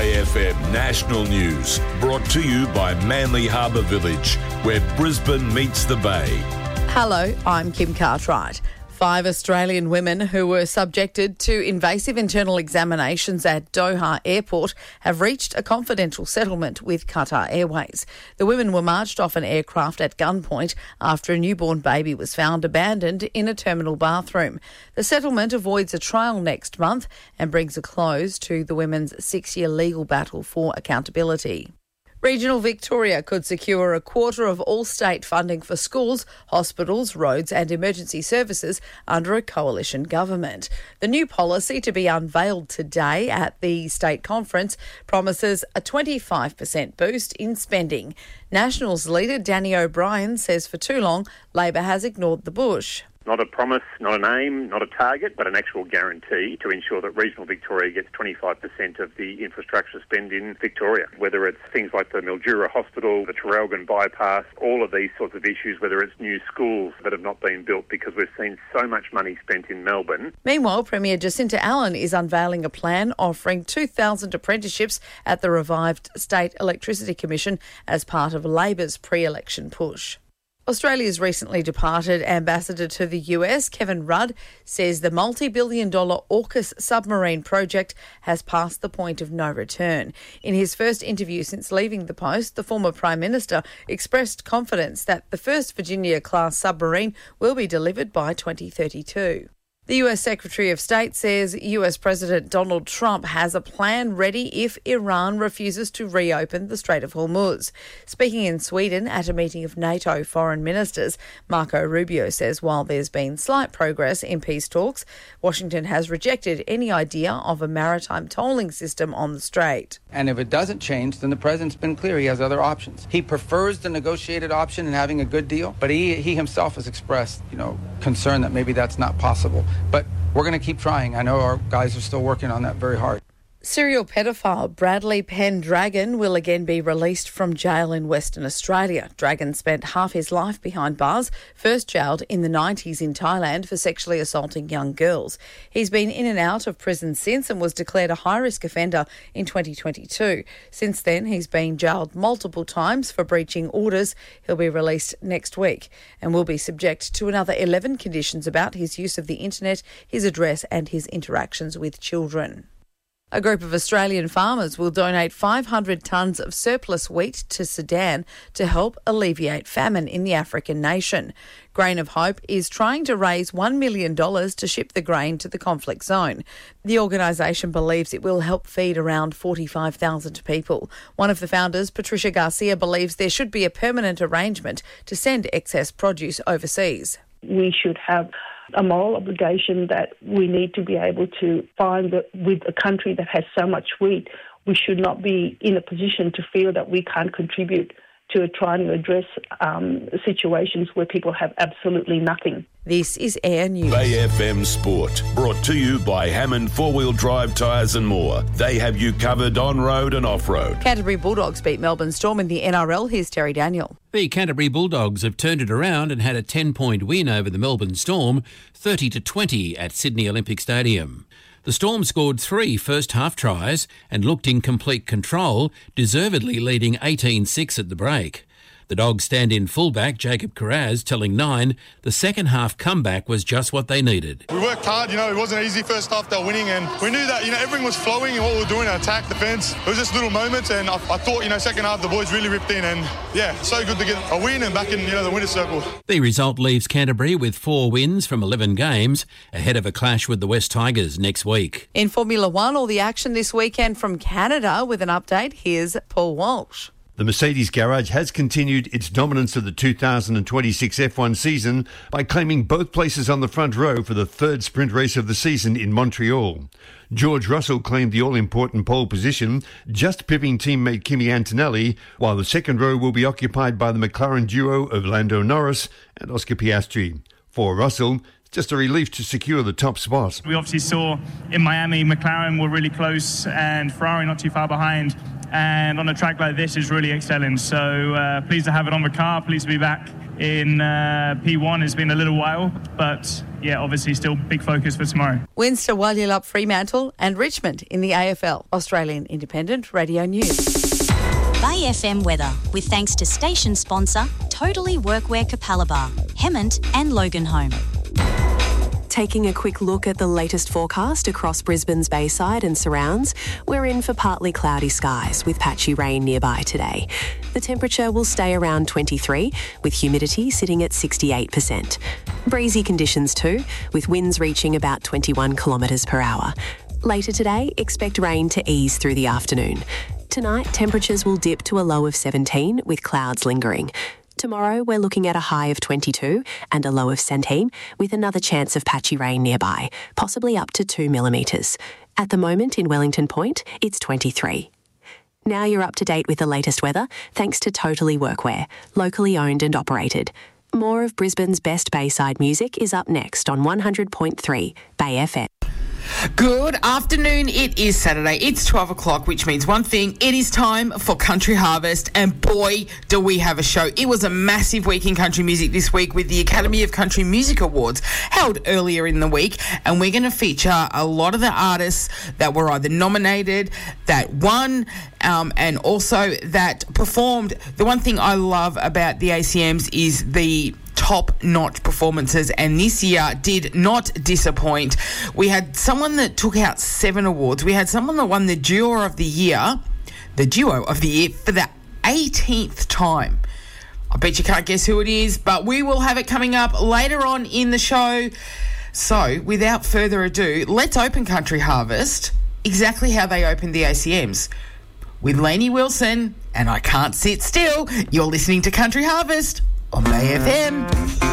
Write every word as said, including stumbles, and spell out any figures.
Bay F M National News, brought to you by Manly Harbour Village, where Brisbane meets the Bay. Hello, I'm Kim Cartwright. Five Australian women who were subjected to invasive internal examinations at Doha Airport have reached a confidential settlement with Qatar Airways. The women were marched off an aircraft at gunpoint after a newborn baby was found abandoned in a terminal bathroom. The settlement avoids a trial next month and brings a close to the women's six-year legal battle for accountability. Regional Victoria could secure a quarter of all state funding for schools, hospitals, roads and emergency services under a coalition government. The new policy, to be unveiled today at the state conference, promises a twenty-five percent boost in spending. Nationals leader Danny O'Brien says for too long Labor has ignored the bush. Not a promise, not an aim, not a target, but an actual guarantee to ensure that regional Victoria gets twenty-five percent of the infrastructure spend in Victoria, whether it's things like the Mildura Hospital, the Traralgon Bypass, all of these sorts of issues, whether it's new schools that have not been built, because we've seen so much money spent in Melbourne. Meanwhile, Premier Jacinta Allen is unveiling a plan offering two thousand apprenticeships at the revived State Electricity Commission as part of Labor's pre-election push. Australia's recently departed ambassador to the U S, Kevin Rudd, says the multi-billion dollar AUKUS submarine project has passed the point of no return. In his first interview since leaving the post, the former Prime Minister expressed confidence that the first Virginia-class submarine will be delivered by twenty thirty-two. The U S Secretary of State says U S President Donald Trump has a plan ready if Iran refuses to reopen the Strait of Hormuz. Speaking in Sweden at a meeting of NATO foreign ministers, Marco Rubio says while there's been slight progress in peace talks, Washington has rejected any idea of a maritime tolling system on the strait. And if it doesn't change, then the president's been clear he has other options. He prefers the negotiated option and having a good deal, but he, he himself has expressed, you know, concern that maybe that's not possible. But we're going to keep trying. I know our guys are still working on that very hard. Serial pedophile Bradley Pendragon will again be released from jail in Western Australia. Dragon spent half his life behind bars, first jailed in the nineties in Thailand for sexually assaulting young girls. He's been in and out of prison since and was declared a high-risk offender in twenty twenty-two. Since then, he's been jailed multiple times for breaching orders. He'll be released next week and will be subject to another eleven conditions about his use of the internet, his address and his interactions with children. A group of Australian farmers will donate five hundred tonnes of surplus wheat to Sudan to help alleviate famine in the African nation. Grain of Hope is trying to raise one million dollars to ship the grain to the conflict zone. The organisation believes it will help feed around forty-five thousand people. One of the founders, Patricia Garcia, believes there should be a permanent arrangement to send excess produce overseas. We should have a moral obligation that we need to be able to find that with a country that has so much wheat, we should not be in a position to feel that we can't contribute to trying to address um, situations where people have absolutely nothing. This is Air News. Bay F M Sport, brought to you by Hammond Four-Wheel Drive Tyres and More. They have you covered on-road and off-road. Canterbury Bulldogs beat Melbourne Storm in the N R L. Here's Terry Daniel. The Canterbury Bulldogs have turned it around and had a ten-point win over the Melbourne Storm, thirty to twenty at Sydney Olympic Stadium. The Storm scored three first-half tries and looked in complete control, deservedly leading eighteen six at the break. The Dogs stand-in fullback Jacob Carraz telling Nine the second-half comeback was just what they needed. We worked hard, you know, it wasn't easy first half, they were winning, and we knew that, you know, everything was flowing and what we were doing, attack, defence. It was just little moments, and I, I thought, you know, second half the boys really ripped in, and yeah, so good to get a win and back in, you know, the winner's circle. The result leaves Canterbury with four wins from eleven games, ahead of a clash with the West Tigers next week. In Formula One, all the action this weekend from Canada. With an update, here's Paul Walsh. The Mercedes Garage has continued its dominance of the two thousand twenty-six F one season by claiming both places on the front row for the third sprint race of the season in Montreal. George Russell claimed the all-important pole position, just pipping teammate Kimi Antonelli, while the second row will be occupied by the McLaren duo of Lando Norris and Oscar Piastri. For Russell, just a relief to secure the top spot. We obviously saw in Miami, McLaren were really close and Ferrari not too far behind. And on a track like this is really excelling. So uh, pleased to have it on the car, pleased to be back in uh, P one has been a little while, but yeah, obviously still big focus for tomorrow. Winds to Walyalup, Fremantle and Richmond in the A F L. Australian Independent Radio News. Bay F M weather, with thanks to station sponsor Totally Workwear Capalaba, Hemmant and Loganholme. Taking a quick look at the latest forecast across Brisbane's Bayside and surrounds, we're in for partly cloudy skies with patchy rain nearby today. The temperature will stay around twenty-three, with humidity sitting at sixty-eight percent. Breezy conditions too, with winds reaching about twenty-one kilometres per hour. Later today, expect rain to ease through the afternoon. Tonight, temperatures will dip to a low of seventeen, with clouds lingering. Tomorrow, we're looking at a high of twenty-two and a low of seventeen, with another chance of patchy rain nearby, possibly up to two millimetres. At the moment in Wellington Point, it's twenty-three. Now you're up to date with the latest weather, thanks to Totally Workwear, locally owned and operated. More of Brisbane's best Bayside music is up next on one hundred point three Bay F M. Good afternoon. It is Saturday. It's twelve o'clock, which means one thing. It is time for Country Harvest, and boy, do we have a show. It was a massive week in country music this week with the Academy of Country Music Awards held earlier in the week, and we're going to feature a lot of the artists that were either nominated, that won, um, and also that performed. The one thing I love about the A C Ms is the top-notch performances, and this year did not disappoint. We had someone that took out seven awards. We had someone that won the Duo of the Year, the Duo of the Year for the eighteenth time. I bet you can't guess who it is, but we will have it coming up later on in the show. So, without further ado, let's open Country Harvest exactly how they opened the A C Ms. With Lainey Wilson and I Can't Sit Still. You're listening to Country Harvest on Bay F M.